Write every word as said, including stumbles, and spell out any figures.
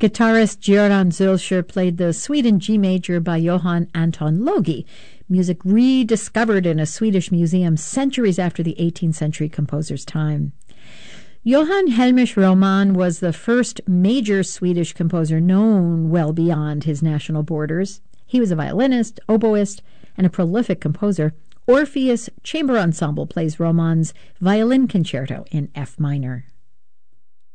Guitarist Göran Zülscher played the Suite in G major by Johann Anton Logi, music rediscovered in a Swedish museum centuries after the eighteenth century composer's time. Johann Hellmich Roman was the first major Swedish composer known well beyond his national borders. He was a violinist, oboist, and a prolific composer. Orpheus Chamber Ensemble plays Romann's Violin Concerto in F minor.